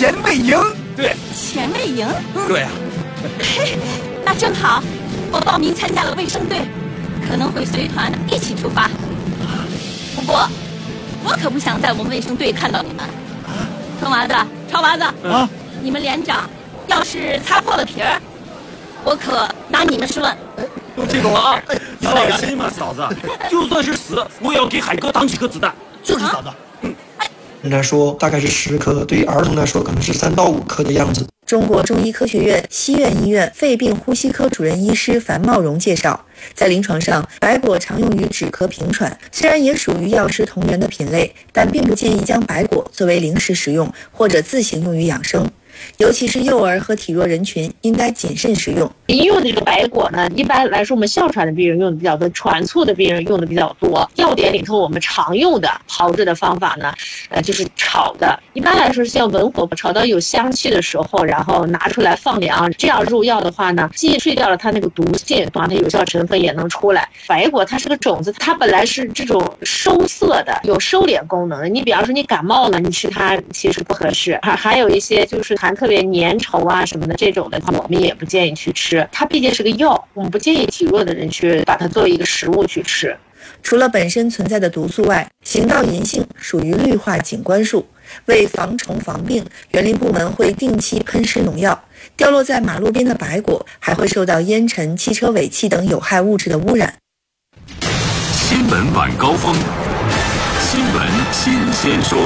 前卫营。 对， 前卫营。 对啊。 嘿，那正好，我报名参加了卫生队，可能会随团一起出发。不过，我可不想在我们卫生队看到你们。臭娃子、超娃子啊！你们连长要是擦破了皮儿，我可拿你们是问。 这种啊，你放心吧，嫂子，就算是死，我也要给海哥挡几颗子弹。 就是嫂子。 人家说大概是10颗，对于儿童来说可能是3到5颗的样子。 中国中医科学院西苑医院肺病呼吸科主任医师樊茂荣介绍，在临床上，白果常用于止咳平喘，虽然也属于药食同源的品类，但并不建议将白果作为零食食用或者自行用于养生。尤其是幼儿和体弱人群应该谨慎食用。 医用的这个白果呢，一般来说我们哮喘的病人用的比较多，喘促的病人用的比较多。药典里头我们常用的炮制的方法呢，就是炒的。一般来说是要文火炒到有香气的时候，然后拿出来放凉，这样入药的话呢，既去掉了它那个毒性，它有效成分也能出来。白果它是个种子，它本来是这种收涩的，有收敛功能的。你比方说你感冒了，你吃它其实不合适。还有一些就是含特别粘稠啊什么的这种的，我们也不建议去吃。它毕竟是个药，我们不建议体弱的人去把它作为一个食物去吃。 除了本身存在的毒素外，行道银杏属于绿化景观树，为防虫防病，园林部门会定期喷施农药。掉落在马路边的白果还会受到烟尘、汽车尾气等有害物质的污染。 新闻晚高峰，新闻新鲜说。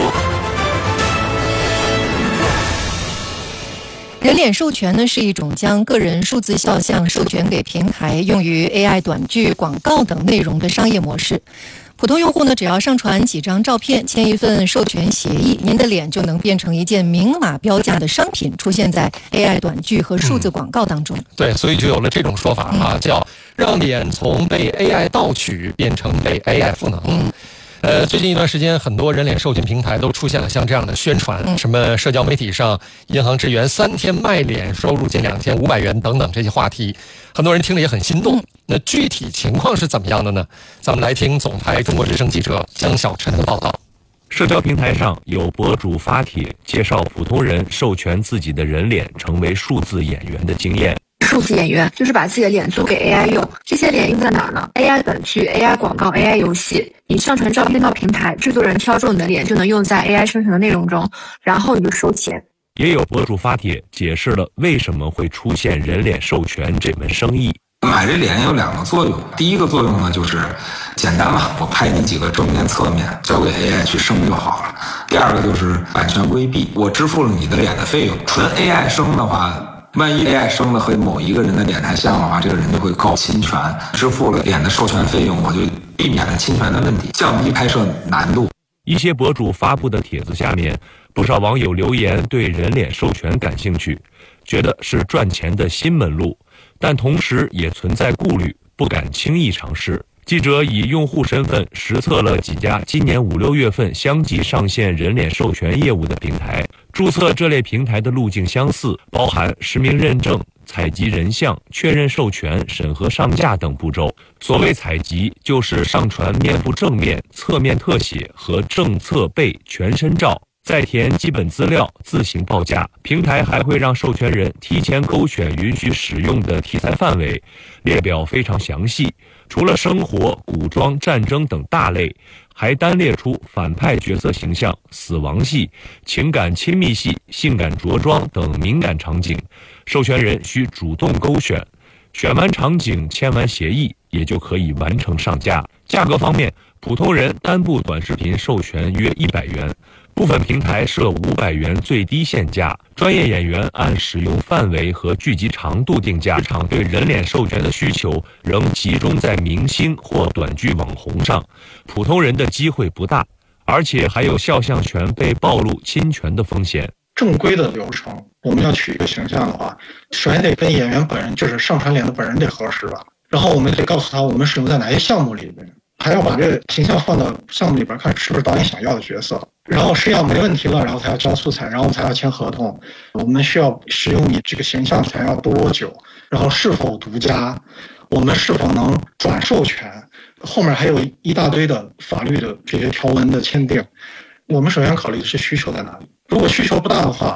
人脸授权呢是一种将个人数字肖像授权给平台用于 AI 短剧、广告等内容的商业模式。普通用户呢，只要上传几张照片，签一份授权协议，您的脸就能变成一件明码标价的商品，出现在 AI 短剧和数字广告当中。 对，所以就有了这种说法啊，叫让脸从被 AI 盗取变成被 AI 赋能。最近一段时间，很多人脸授权平台都出现了像这样的宣传，什么社交媒体上银行支援3天卖脸收入减2500元等等这些话题，很多人听了也很心动。那具体情况是怎么样的呢？咱们来听总台中国之声记者江小晨的报道。 社交平台上有博主发帖介绍普通人授权自己的人脸成为数字演员的经验。 数字演员就是把自己的脸租给 AI 用，这些脸用在哪儿呢？ AI 短剧、AI 广告、AI 游戏。你上传照片到平台，制作人挑中你的脸就能用在 AI 生成的内容中，然后你就收钱。 也有博主发帖解释了为什么会出现人脸授权这门生意。 买这脸有2个作用，第一个作用呢就是简单嘛，我拍你几个正面侧面交给 AI 去生就好了。第二个就是版权规避，我支付了你的脸的费用，纯 AI 生的话，万一 AI 生了和某一个人的脸太像的话，这个人就会告侵权，支付了脸的授权费用，我就避免了侵权的问题，降低拍摄难度。 一些博主发布的帖子下面，不少网友留言对人脸授权感兴趣，觉得是赚钱的新门路，但同时也存在顾虑，不敢轻易尝试。记者以用户身份实测了几家今年5、6月份相继上线人脸授权业务的平台，注册这类平台的路径相似，包含实名认证、采集人像、确认授权、审核上架等步骤。所谓采集，就是上传面部正面、侧面特写和正侧背全身照，再填基本资料，自行报价。平台还会让授权人提前勾选允许使用的题材范围，列表非常详细。除了生活、古装、战争等大类，还单列出反派角色形象、死亡戏、情感亲密戏、性感着装等敏感场景，授权人需主动勾选，选完场景签完协议，也就可以完成上架。价格方面，普通人单部短视频授权约100元，部分平台设500元最低限价，专业演员按使用范围和剧集长度定价。市场对人脸授权的需求仍集中在明星或短剧网红上，普通人的机会不大，而且还有肖像权被暴露侵权的风险。 正规的流程，我们要取一个形象的话，首先得跟演员本人，就是上传脸的本人得合适吧，然后我们得告诉他我们使用在哪些项目里边，还要把这个形象放到项目里边，看是不是导演想要的角色，然后是要没问题了，然后才要交素材，然后才要签合同。我们需要使用你这个形象权要多久，然后是否独家，我们是否能转授权，后面还有一大堆的法律的这些条文的签订。我们首先考虑的是需求在哪里，如果需求不大的话，